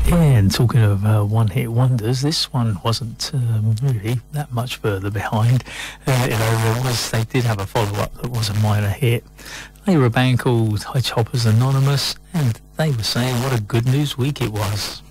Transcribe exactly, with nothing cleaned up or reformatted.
Yeah, and talking of uh, one-hit wonders, this one wasn't um, really that much further behind. Uh, you know, there was, they did have a follow-up that was a minor hit. They were a band called Hedgehoppers Anonymous, and they were saying what a good news week it was.